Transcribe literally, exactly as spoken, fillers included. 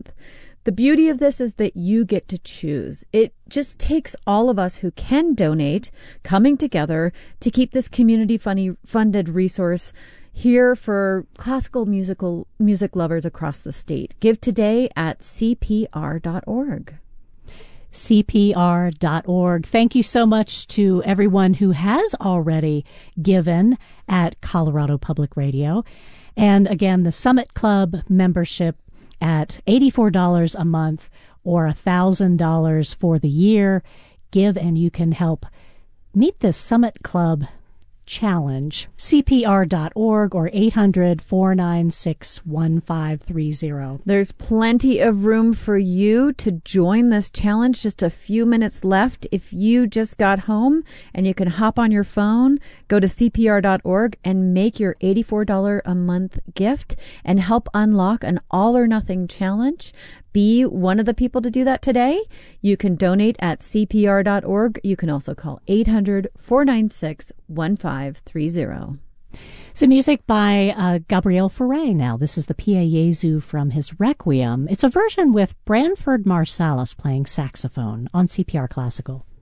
month. The beauty of this is that you get to choose. It just takes all of us who can donate coming together to keep this community funny, funded resource here for classical musical music lovers across the state. Give today at C P R dot org. C P R dot org. Thank you so much to everyone who has already given at Colorado Public Radio. And again, the Summit Club membership at eighty-four dollars a month or one thousand dollars for the year. Give and you can help meet this Summit Club challenge. C P R dot org or eight hundred, four nine six, one five three zero. There's plenty of room for you to join this challenge. Just a few minutes left. If you just got home and you can hop on your phone, go to C P R dot org and make your eighty-four dollars a month gift and help unlock an all or nothing challenge. Be one of the people to do that today. You can donate at C P R dot org. You can also call eight hundred, four nine six, one five three zero. Some music by uh, Gabriel Fauré now. This is the Pie Jesu from his Requiem. It's a version with Branford Marsalis playing saxophone on C P R Classical.